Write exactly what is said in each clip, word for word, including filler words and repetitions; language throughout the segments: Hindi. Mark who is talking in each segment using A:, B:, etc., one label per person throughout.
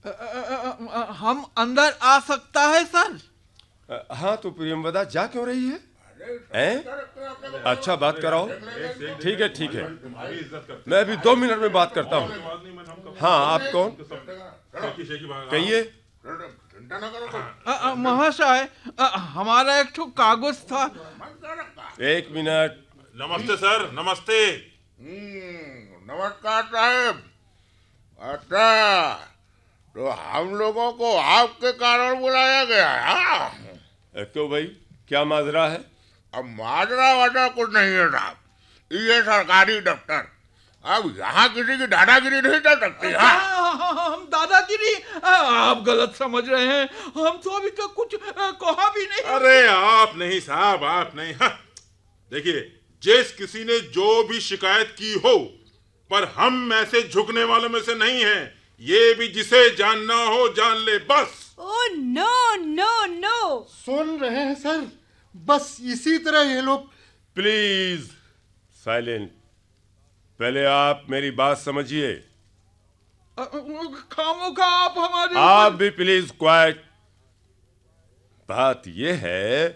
A: अ, अ, अ, हम अंदर आ सकता है सर?
B: हाँ, तो प्रियमवदा जा क्यों रही है? हैं? अच्छा, बात कराओ। ठीक है ठीक है, मैं अभी दो मिनट में बात करता हूँ। हाँ, आप कौन? कहिए।
A: अ, अ, महाशय, अ, हमारा एक ठो कागज था।
B: एक मिनट।
C: नमस्ते सर, नमस्ते।
D: नमस्कार साहब। अच्छा, तो हम लोगों को आपके कारण बुलाया गया है? हाँ?
B: क्यों भाई, क्या माजरा है?
D: अब माजरा वाजरा कुछ नहीं है साहब, ये सरकारी दफ्तर। अब यहाँ किसी की दादागिरी नहीं चल सकती। हाँ?
A: हाँ, हम दादागिरी? अ, आप गलत समझ रहे हैं, हम तो अभी तक कुछ अ, कहा भी नहीं।
C: अरे आप नहीं साहब, आप नहीं। हाँ। देखिए, जिस किसी ने जो भी शिकायत की हो, पर हम ऐसे झुकने वालों में से नहीं हैं। ये भी जिसे जानना हो जान ले, बस।
E: Oh no no no.
F: सुन रहे हैं सर, बस इसी तरह ये लोग।
B: Please silent. पहले आप मेरी बात समझिए।
A: अ, अ, खामोखा आप हमारे
B: आप भी प्लीज क्वाइट। बात ये है।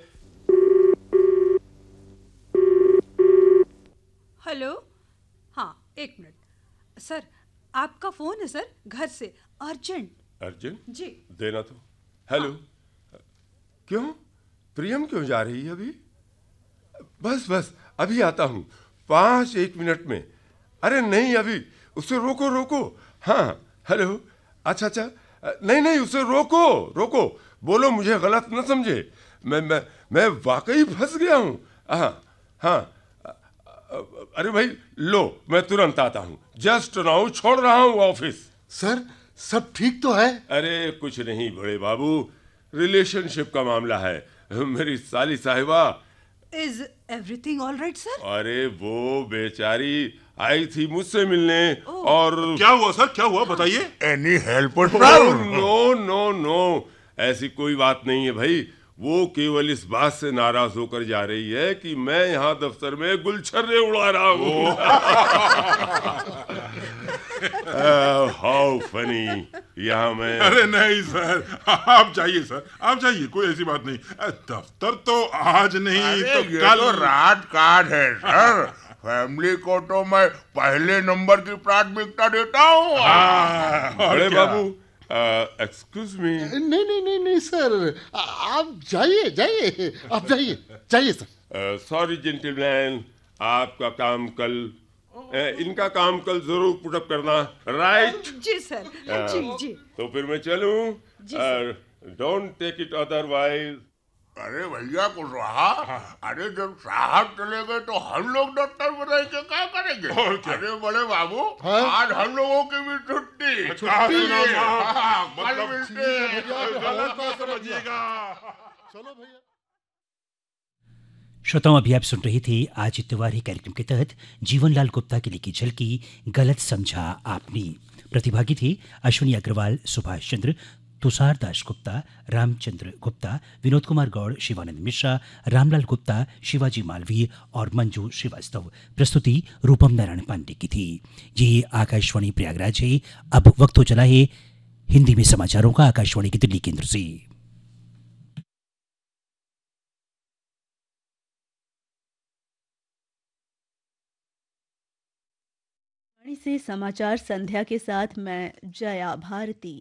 E: हेलो। हाँ, एक मिनट सर, आपका फोन है सर, घर से, अर्जेंट।
B: अर्जेंट?
E: जी।
B: देना तो। हेलो। हाँ। क्यों? प्रियम क्यों जा रही है अभी? बस बस अभी आता हूं, पांच एक मिनट में। अरे नहीं, अभी उसे रोको रोको। हाँ, हेलो। अच्छा अच्छा, नहीं नहीं, उसे रोको रोको। बोलो, मुझे गलत न समझे। मैं मैं मैं वाकई फंस गया हूं। हाँ हाँ। अरे भाई लो, मैं तुरंत आता हूं। जस्ट नाउ छोड़ रहा हूं ऑफिस।
F: सर, सब ठीक तो है?
B: अरे कुछ नहीं बड़े बाबू, रिलेशनशिप का मामला है। मेरी साली साहिबा।
E: Is everything all right sir?
B: अरे वो बेचारी आई थी मुझसे मिलने। और
C: क्या हुआ सर, क्या हुआ बताइए।
D: Any help?
B: No no no, ऐसी कोई बात नहीं है भाई। वो केवल इस बात से नाराज होकर जा रही है कि मैं यहाँ दफ्तर में गुलछर्रे उड़ा रहा हूँ। How funny. यहाँ मैं।
C: अरे नहीं सर, आप जाइए सर, आप जाइए, कोई ऐसी बात नहीं। दफ्तर तो आज नहीं
D: अरे
C: तो
D: ये
C: कल।
D: तो रात काज है सर। फैमिली को तो मैं पहले नंबर की प्राथमिकता देता हूँ।
B: बड़े बाबू, एक्सक्यूज मी।
F: नहीं नहीं नहीं नहीं सर, आ- आप जाइए जाइए, आप जाइए जाइए सर।
B: सॉरी जेंटलमैन, आपका काम कल, uh, इनका काम कल जरूर पुटअप करना, राइट?
E: जी सर। जी जी।
B: तो फिर मैं चलूं? Don't take it otherwise.
D: अरे भैया कुशवाहा, अरे जब साहब चले गए तो हम लोग दफ्तर में रह के क्या करेंगे?
C: और क्या?
D: अरे बड़े बाबू,
F: हाँ?
D: आज हम लोगों की भी छुट्टी।
C: कहा सुना ना,
D: हाँ, कल
C: मतलब
D: मिलते हैं।
C: गलत ना समझिएगा।
F: चलो भैया।
G: श्रोताओं, अभी आप सुन रही थी आज इतवार ही कार्यक्रम के तहत जीवनलाल गुप्ता की लिखी झलकी गलत समझा आपने। प्रतिभागी थे अश्विनी अग्रवाल, सुभाष चंद्र, तुषार दास गुप्ता, रामचंद्र गुप्ता, विनोद कुमार गौड़, शिवानंद मिश्रा, रामलाल गुप्ता, शिवाजी मालवीय और मंजू श्रीवास्तव। प्रस्तुति रूपम नारायण पांडे की थी। ये आकाशवाणी प्रयागराज है। अब वक्त हो चला है हिंदी में समाचारों का आकाशवाणी के दिल्ली केंद्र से।
H: से समाचार संध्या के साथ मैं जया भारती।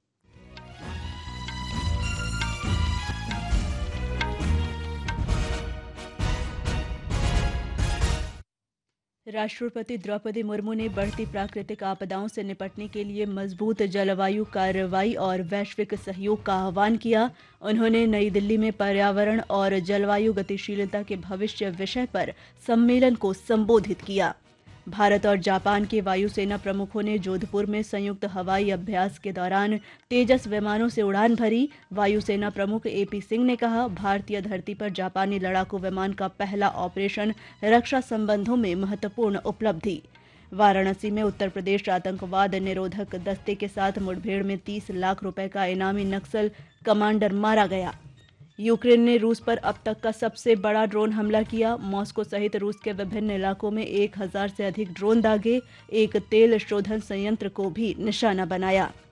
H: राष्ट्रपति द्रौपदी मुर्मू ने बढ़ती प्राकृतिक आपदाओं से निपटने के लिए मजबूत जलवायु कार्रवाई और वैश्विक सहयोग का आह्वान किया। उन्होंने नई दिल्ली में पर्यावरण और जलवायु गतिशीलता के भविष्य विषय पर सम्मेलन को संबोधित किया। भारत और जापान के वायुसेना प्रमुखों ने जोधपुर में संयुक्त हवाई अभ्यास के दौरान तेजस विमानों से उड़ान भरी। वायुसेना प्रमुख ए पी सिंह ने कहा, भारतीय धरती पर जापानी लड़ाकू विमान का पहला ऑपरेशन रक्षा संबंधों में महत्वपूर्ण उपलब्धि। वाराणसी में उत्तर प्रदेश आतंकवाद निरोधक दस्ते के साथ मुठभेड़ में तीस लाख रुपए का इनामी नक्सल कमांडर मारा गया। यूक्रेन ने रूस पर अब तक का सबसे बड़ा ड्रोन हमला किया। मॉस्को सहित रूस के विभिन्न इलाकों में एक हजार से अधिक ड्रोन दागे। एक तेल शोधन संयंत्र को भी निशाना बनाया।